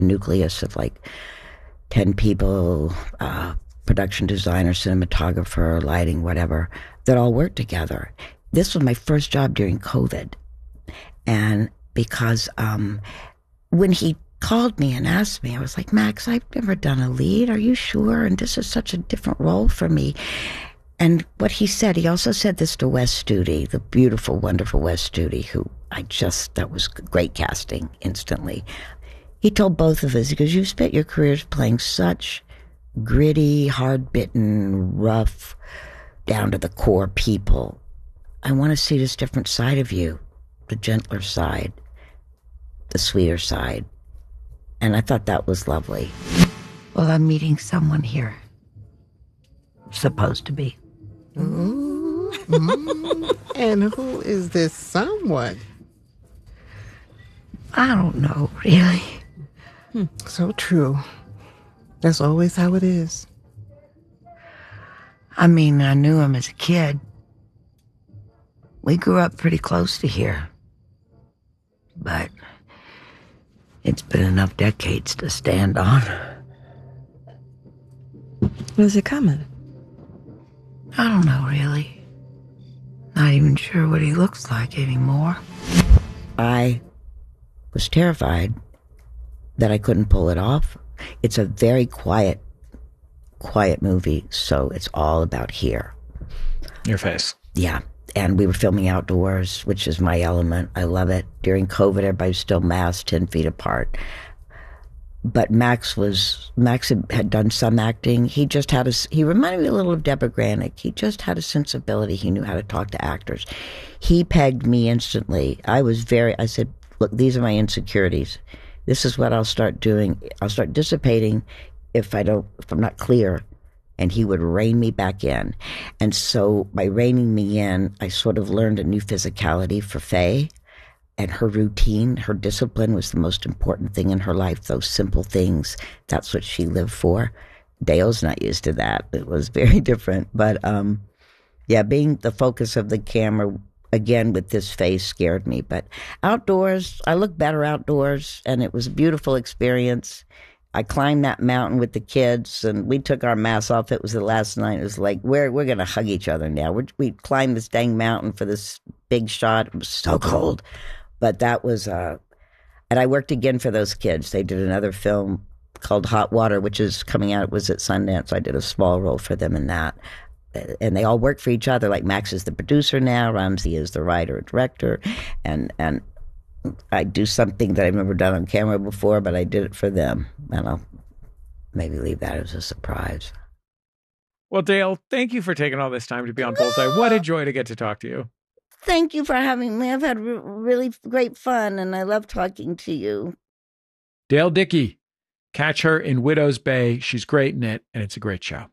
nucleus of like 10 people, production designer, cinematographer, lighting, whatever, that all worked together. This was my first job during COVID. And because when he called me and asked me, I was like, Max, I've never done a lead. Are you sure? And this is such a different role for me. And what he said, he also said this to Wes Studi, the beautiful, wonderful Wes Studi, who that was great casting instantly. He told both of us, he goes, you spent your careers playing such gritty, hard-bitten, rough, down-to-the-core people. I want to see this different side of you, the gentler side, the sweeter side. And I thought that was lovely. Well, I'm meeting someone here. Supposed to be. Mm-hmm. And who is this someone? I don't know, really. So true. That's always how it is. I mean, I knew him as a kid. We grew up pretty close to here. But it's been enough decades to stand on. When's it coming? I don't know, really. Not even sure what he looks like anymore. I was terrified that I couldn't pull it off. It's a very quiet movie, so it's all about here. Your face. Yeah. And we were filming outdoors, which is my element. I love it. During COVID, everybody was still masked 10 feet apart. But Max had done some acting. He reminded me a little of Deborah Granick. He just had a sensibility. He knew how to talk to actors. He pegged me instantly. I said, look, these are my insecurities. This is what I'll start doing. I'll start dissipating if I'm not clear. And he would rein me back in. And so by reining me in, I sort of learned a new physicality for Faye. And her routine, her discipline was the most important thing in her life. Those simple things, that's what she lived for. Dale's not used to that. It was very different. But being the focus of the camera, again, with this face scared me. But outdoors, I look better outdoors, and it was a beautiful experience. I climbed that mountain with the kids, and we took our masks off. It was the last night. It was like, we're going to hug each other now. We climbed this dang mountain for this big shot. It was so cold. But that was, and I worked again for those kids. They did another film called Hot Water, which is coming out. It was at Sundance. I did a small role for them in that. And they all work for each other. Like Max is the producer now. Ramsey is the writer and director. And I do something that I've never done on camera before, but I did it for them. And I'll maybe leave that as a surprise. Well, Dale, thank you for taking all this time to be on Bullseye. What a joy to get to talk to you. Thank you for having me. I've had really great fun, and I love talking to you. Dale Dickey. Catch her in Widow's Bay. She's great in it, and it's a great show.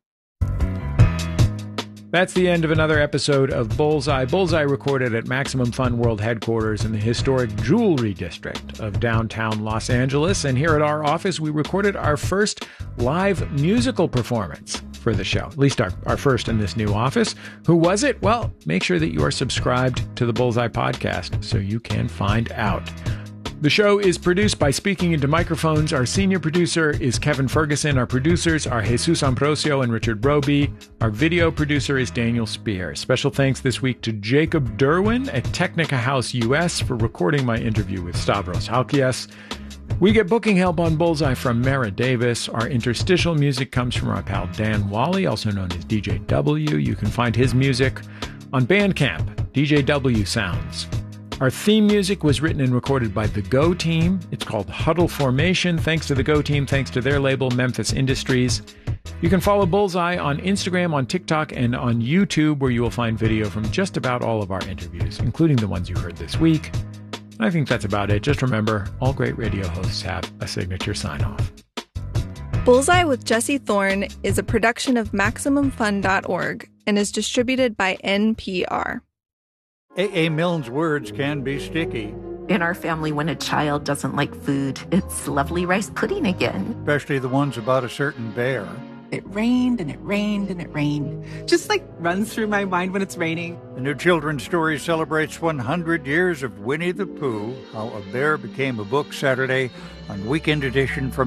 That's the end of another episode of Bullseye. Bullseye recorded at Maximum Fun World headquarters in the historic Jewelry District of downtown Los Angeles. And here at our office, we recorded our first live musical performance for the show, at least our first in this new office. Who was it? Well, make sure that you are subscribed to the Bullseye podcast so you can find out. The show is produced by Speaking Into Microphones. Our senior producer is Kevin Ferguson. Our producers are Jesus Ambrosio and Richard Roby. Our video producer is Daniel Spear. Special thanks this week to Jacob Derwin at Technica House US for recording my interview with Stavros Halkias. We get booking help on Bullseye from Mara Davis. Our interstitial music comes from our pal Dan Wally, also known as DJ W. You can find his music on Bandcamp, DJW Sounds. Our theme music was written and recorded by The Go Team. It's called Huddle Formation. Thanks to The Go Team, thanks to their label, Memphis Industries. You can follow Bullseye on Instagram, on TikTok, and on YouTube, where you will find video from just about all of our interviews, including the ones you heard this week. And I think that's about it. Just remember, all great radio hosts have a signature sign-off. Bullseye with Jesse Thorne is a production of MaximumFun.org and is distributed by NPR. A.A. Milne's words can be sticky. In our family, when a child doesn't like food, it's lovely rice pudding again. Especially the ones about a certain bear. It rained and it rained and it rained. Just like runs through my mind when it's raining. The new children's story celebrates 100 years of Winnie the Pooh, How a Bear Became a Book, Saturday on Weekend Edition from